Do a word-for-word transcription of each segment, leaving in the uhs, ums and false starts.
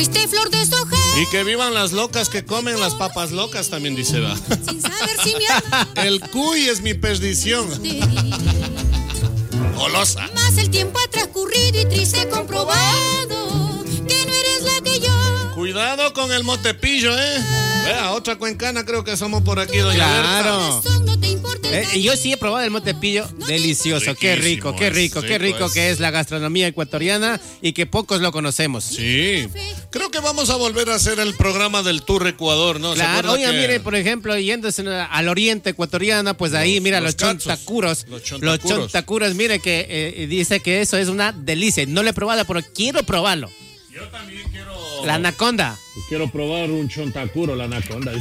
fuiste flor de soja. Y que vivan las locas que comen las papas locas, también dice va. Sin saber si mi alma El cuy es mi perdición. Golosa. Más el tiempo ha transcurrido y triste comprobado que no eres la que yo. Cuidado con el motepillo, ¿eh? Vea, otra cuencana creo que somos por aquí, doña Claro. Berta. No te importa el Eh, yo sí he probado el motepillo, delicioso, qué rico, qué rico, es, qué rico rico es. que es la gastronomía ecuatoriana y que pocos lo conocemos. Sí, creo que vamos a volver a hacer el programa del Tour Ecuador, ¿no? ¿Se Claro, acuerda oiga, que- mire, por ejemplo, yéndose al oriente ecuatoriano, pues ahí, Los- mira, los los, cazos, chontacuros. los Los chontacuros. chontacuros, mire que eh, dice que eso es una delicia. No lo he probado, pero quiero probarlo. Yo también quiero... La anaconda. Quiero probar un chontacuro, la anaconda.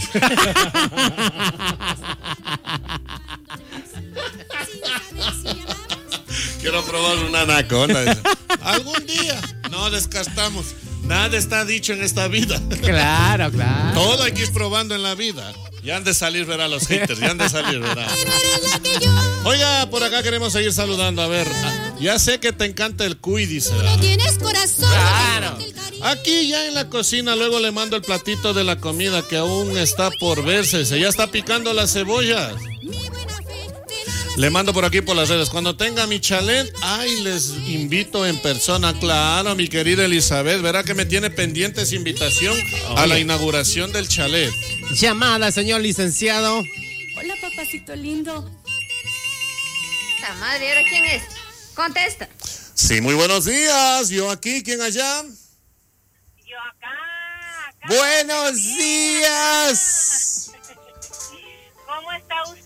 Quiero probar una anaconda. Algún día. No descartamos. Nada está dicho en esta vida. Claro, claro. Todo hay que ir probando en la vida. Ya han de salir, verá, los haters. Ya han de salir, verá. Oiga, por acá queremos seguir saludando. A ver, ya sé que te encanta el cuy, dice. No tienes corazón. Claro. Aquí ya en la cocina, luego le mando el platito de la comida que aún está por verse. Se ya está picando las cebollas. Le mando por aquí por las redes. Cuando tenga mi chalet, ay, les invito en persona. Claro, mi querida Elizabeth. Verá que me tiene pendiente esa invitación a la inauguración del chalet. Llamada, señor licenciado. Hola, papacito lindo. La madre, ¿ahora quién es? Contesta. Sí, muy buenos días. Yo aquí, ¿quién allá? Yo acá. acá Buenos bien. días. ¿Cómo está usted?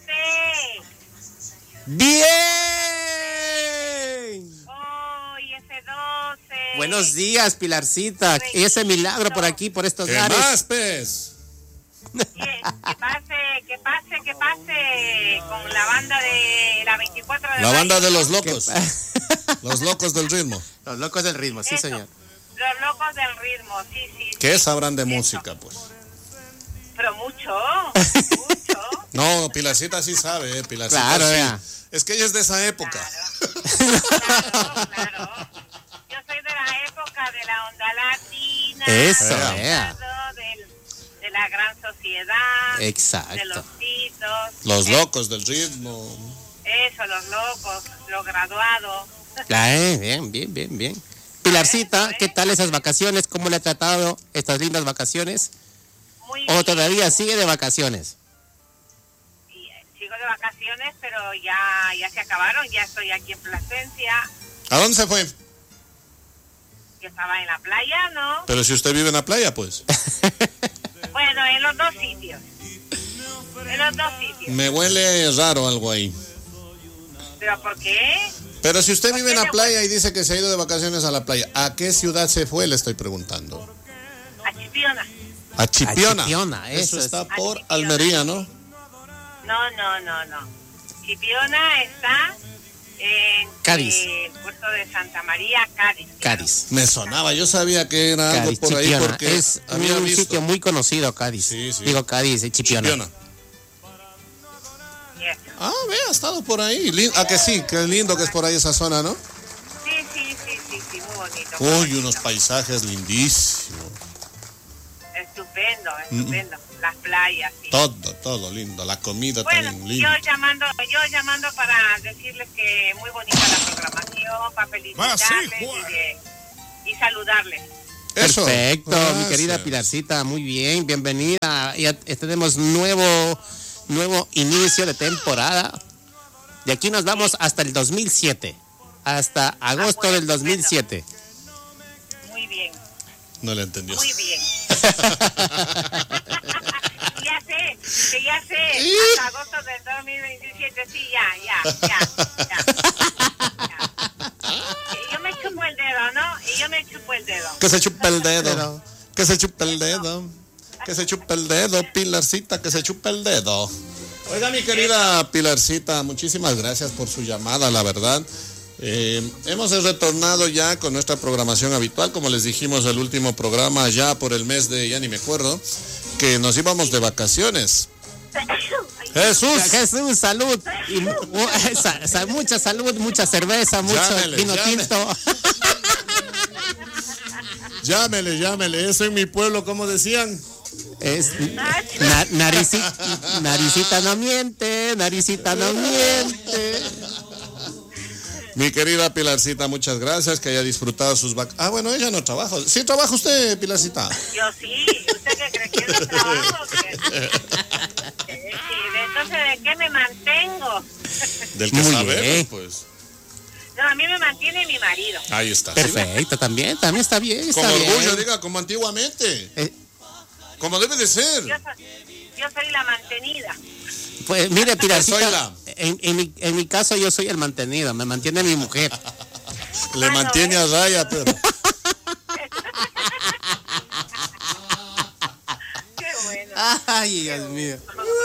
Bien. Hoy, ese doce. Buenos días, Pilarcita. Ese milagro por aquí, por estos ¿Qué lares. más, pez? Que, que pase, que pase, que pase con la banda de la veinticuatro de La banda mayo, de ¿no? los locos. Los locos del ritmo. Los locos del ritmo, sí, Eso. señor. Los locos del ritmo, sí, sí. ¿Qué sí. sabrán de Eso. música, pues? Pero mucho, mucho. No, Pilarcita sí sabe, eh. Pilarcita Claro, sí. vea. Es que ella es de esa época. Claro, claro. Yo soy de la época de la onda latina. Eso, del vea. estado, del- de la gran sociedad. Exacto. De los titos. Los Eh, locos del ritmo. Eso, los locos, los graduados. Ay, bien, bien, bien, bien. Pilarcita, ¿qué tal esas vacaciones? ¿Cómo le ha tratado estas lindas vacaciones? Muy ¿O bien. todavía sigue de vacaciones? Y, eh, sigo de vacaciones, pero ya, ya se acabaron. Ya estoy aquí en Plasencia. ¿A dónde se fue? Yo estaba en la playa, ¿no? Pero si usted vive en la playa, pues. Bueno, en los dos sitios. En los dos sitios. Me huele raro algo ahí. ¿Pero por qué? Pero si usted ¿Por vive qué en la le playa y dice que se ha ido de vacaciones a la playa, ¿a qué ciudad se fue? Le estoy preguntando. A Chipiona. A Chipiona. A Chipiona, Eso eso es. está A por Chipiona. Almería, ¿no? No, no, no, no. Chipiona está en Cádiz. eh, el puerto de Santa María, Cádiz. Cádiz. Me sonaba, yo sabía que era algo Cádiz, por ahí Chipiona. porque Es había un visto. sitio muy conocido, Cádiz. Sí, sí. Digo Cádiz, eh, Chipiona. Chipiona. Yes. Ah, ve, ha estado por ahí. Lin- Ah, que sí, qué lindo que es por ahí esa zona, ¿no? Sí, sí, sí, sí, sí, muy bonito. Uy, unos paisajes lindísimos. Estupendo, estupendo. Las playas, sí. Todo, todo lindo. La comida Bueno, también yo linda. llamando, yo llamando para decirles que muy bonita la programación, para felicitarles y, de- y saludarles. Eso. Perfecto, mi Gracias. querida Pilarcita, muy bien, bienvenida. Ya tenemos nuevo, nuevo inicio de temporada. De aquí nos vamos hasta el dos mil siete, hasta agosto pues, del dos mil siete. Muy bien, No le entendió. muy bien. Ya sé, que ya sé, hasta agosto del dos mil veintisiete, sí, ya, ya, ya, ya, ya. Y yo me chupo el dedo, ¿no? Y yo me chupo el dedo. Que se chupe el dedo. Que se chupe el dedo. Que se chupe el dedo, Pilarcita, que se chupe el dedo. Oiga, mi querida Pilarcita, muchísimas gracias por su llamada, la verdad. Eh, hemos retornado ya con nuestra programación habitual, como les dijimos el último programa ya por el mes de, ya ni me acuerdo, que nos íbamos de vacaciones. Jesús. Jesús, salud. Y mu- mu- sa- sa- mucha salud, mucha cerveza, mucho Llámele, vino llámele. tinto. Llámele, llámele. Eso en mi pueblo, ¿cómo decían? Es na, naricita, naricita no miente, naricita no miente. Mi querida Pilarcita, muchas gracias, que haya disfrutado sus vacaciones. Ah, bueno, ella no trabaja. ¿Sí trabaja usted, Pilarcita? Yo sí. ¿Usted qué cree que yo trabajo? ¿Qué? Sí, entonces, ¿de qué me mantengo? Del que Muy sabemos, bien. pues. No, a mí me mantiene mi marido. Ahí está. ¿sí? Perfecto, también, también está bien. Está Con orgullo, bien. diga, como antiguamente. Eh, Como debe de ser. Yo soy, yo soy la mantenida. Pues mire, Pilarcita, Soy la- en, en, mi, en mi caso yo soy el mantenido, me mantiene mi mujer. Le mantiene a raya, pero. Qué bueno. Ay, Dios mío.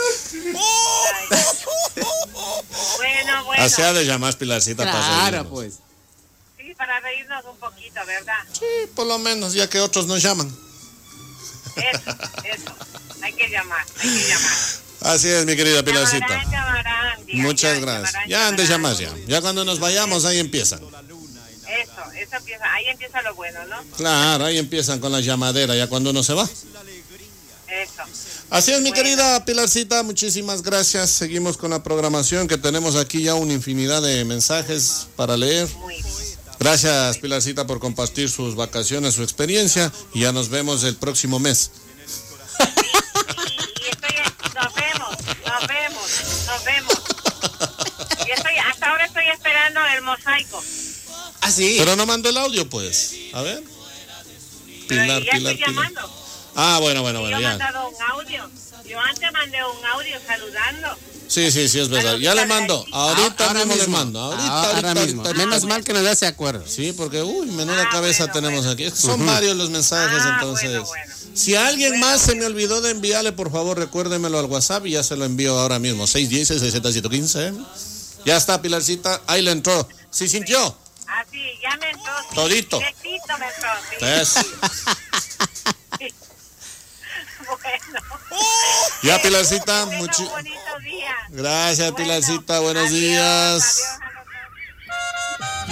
Bueno, bueno. Así ha de llamar Pilarcita para Claro, reírnos. pues. Sí, para reírnos un poquito, ¿verdad? Sí, por lo menos, ya que otros nos llaman. Eso, eso. Hay que llamar, hay que llamar. Así es, mi querida Pilarcita. Llamarán, llamarán, diga, Muchas ya, gracias. llamarán, Ya han de llamarán. llamar ya. Ya cuando nos vayamos, ahí empiezan. Eso, eso empieza, ahí empieza lo bueno, ¿no? Claro, ahí empiezan con la llamadera, ya cuando uno se va. Eso. Así es, mi Bueno. querida Pilarcita, muchísimas gracias. Seguimos con la programación, que tenemos aquí ya una infinidad de mensajes para leer. Muy bien. Gracias, Pilarcita, por compartir sus vacaciones, su experiencia, y ya nos vemos el próximo mes. Y, y estoy, nos vemos, nos vemos, nos vemos. Y estoy, hasta ahora estoy esperando el mosaico. Ah, sí. Pero no mandó el audio, pues. A ver. Pero Pilar, ya Pilar, estoy Pilar. llamando. Ah, bueno, bueno, Yo bueno, he ya. mandado un audio. Yo antes mandé un audio saludando. Sí, sí, sí, es verdad. Ya le mando. Ahorita Ahora mismo le mismo. mando. Ahorita, Ahora ahorita, mismo. ahorita. Menos mal que nos hace acuerdo. Sí, porque, uy, menuda Ah, cabeza bueno, tenemos bueno. aquí. Es que son varios los mensajes, Ah, entonces. bueno, bueno. Si a alguien Bueno, más se bueno. me olvidó de enviarle, por favor, recuérdemelo al WhatsApp y ya se lo envío ahora mismo. seis uno cero, seis siete uno cinco. Ya está, Pilarcita. Ahí le entró. ¿Sí sintió? Ah, sí, ya me entró. Sí, Todito. Directito me entró. Sí, ¿Ves? sí. Bueno. Ya, Pilarcita. Tenga muchi- un bonito día. Gracias, Bueno, Pilarcita. Buenos adiós, días. adiós a los dos.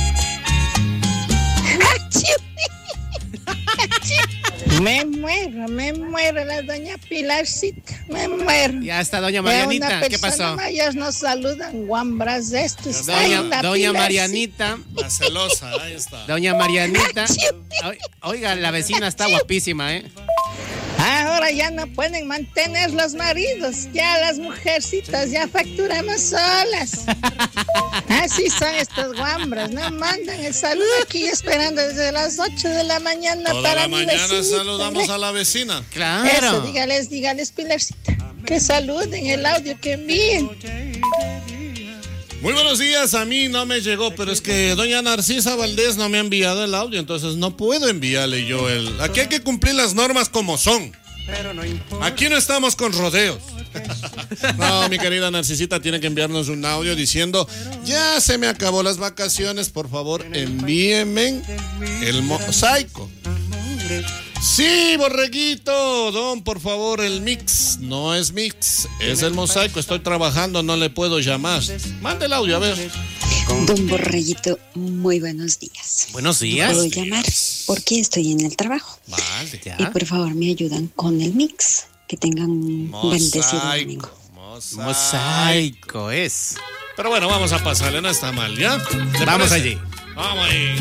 Me muero, me muero, la doña Pilarcita, me muero. Ya está, doña Que Marianita. una ¿Qué persona pasó? mayor nos saludan, guambras de estos. Ay, Doña, la doña Pilarcita. Marianita. La celosa, ahí está. Doña Marianita. Oi- Oiga, la vecina está guapísima, ¿eh? Ahora ya no pueden mantener los maridos, ya las mujercitas ya facturamos solas. Así son estos guambras, no mandan el saludo aquí esperando desde las ocho de la mañana Toda para la mi mañana vecinita, saludamos hombre. a la vecina. Claro. Eso, dígales, dígales, Pilarcita, que saluden el audio que envíen. Muy buenos días, a mí no me llegó, pero es que doña Narcisa Valdés no me ha enviado el audio, entonces no puedo enviarle yo el... Aquí hay que cumplir las normas como son. Aquí no estamos con rodeos. No, mi querida Narcisita tiene que enviarnos un audio diciendo: ya se me acabó las vacaciones, por favor envíenme el mosaico. Sí, borreguito, don, por favor, el mix. No es mix, es el mosaico. Estoy trabajando, no le puedo llamar. Mande el audio, a ver. Don Borreguito, muy buenos días. Buenos días. Puedo llamar porque estoy en el trabajo. Vale. Ya. Y por favor me ayudan con el mix. Que tengan un bendecido domingo. Mosaico. Mosaico es. Pero bueno, vamos a pasarle, no está mal, ¿ya? ¿Te Vamos parece? allí. Vamos ahí.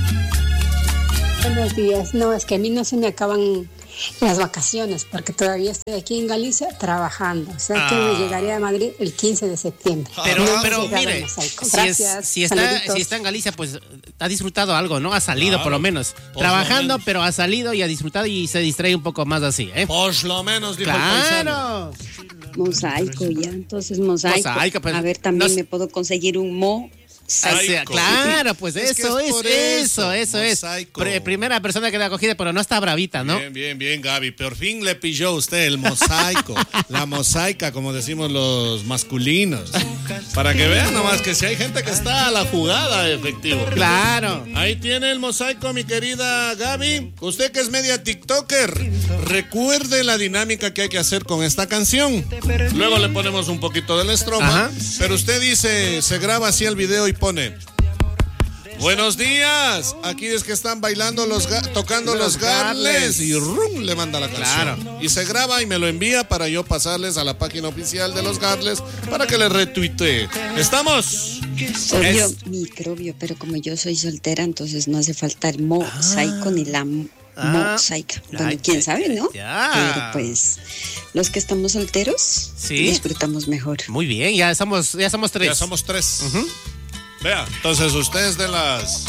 Buenos días. No, es que a mí no se me acaban las vacaciones porque todavía estoy aquí en Galicia trabajando. O sea que Ah. me llegaré a Madrid el quince de septiembre. Pero, No me pero llegaba el mire, mosaico. si, es- Gracias. si, está, saluditos. si está en Galicia, pues ha disfrutado algo, ¿no? Ha salido Claro, por lo menos. por Trabajando, lo menos. pero ha salido y ha disfrutado y se distrae un poco más así, ¿eh? Por lo menos, dijo el paisano. ¡Claro! Mosaico, ya. Entonces, mosaico. Mosaico, pues, a ver, también no- me puedo conseguir un mo. O sea, claro, pues Es que eso es es, por eso, eso, eso es. mosaico. Pre- primera persona que la ha cogido, pero no está bravita, ¿no? Bien, bien, bien, Gaby. Por fin le pilló usted el mosaico. La mosaica, como decimos los masculinos. Para que vean nomás que si hay gente que está a la jugada, efectivo. Claro. Ahí tiene el mosaico, mi querida Gaby. Usted que es media TikToker, recuerde la dinámica que hay que hacer con esta canción. Luego le ponemos un poquito de la estrofa. Ajá. Pero usted dice, se graba así el video y pone: Buenos días. Aquí es que están bailando los ga- tocando los, los garles y rum le manda la canción. Claro. Y se graba y me lo envía para yo pasarles a la página oficial de los garles para que le retuitee. ¿Estamos? Obvio, es... microbio, pero como yo soy soltera, entonces no hace falta el mosaico ah. ni la ah. mosaica. Bueno, ay, quién sabe, ¿no? Ya. Pero pues, los que estamos solteros, ¿sí? Disfrutamos mejor. Muy bien, ya somos, ya somos tres. Ya somos tres. Uh-huh. Vea, entonces ustedes de las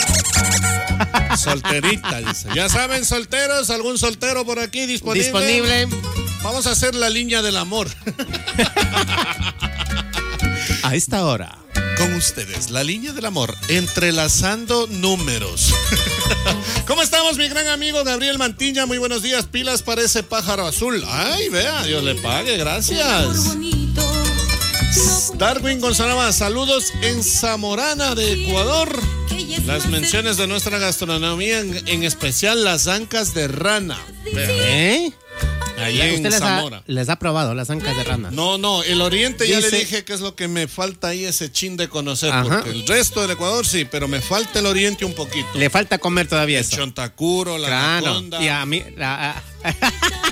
solteritas, dice. Ya saben, solteros, algún soltero por aquí disponible. Disponible. Vamos a hacer la línea del amor. A esta hora. Con ustedes, la línea del amor, entrelazando números. ¿Cómo estamos, mi gran amigo Gabriel Mantilla? Muy buenos días, pilas para ese pájaro azul. Ay, vea, Dios le pague, gracias. Darwin González, saludos en Zamorana de Ecuador. Las menciones de nuestra gastronomía, en, en especial las ancas de rana. ¿Eh? Ahí en ¿Usted les Zamora. Ha, les ha probado las ancas de rana? No, no, el oriente Dice, ya le dije que es lo que me falta ahí, ese chin de conocer. Ajá. Porque el resto del Ecuador sí, pero me falta el oriente un poquito. Le falta comer todavía el eso. Chontacuro, la claro. anaconda. Y a mí... La, a...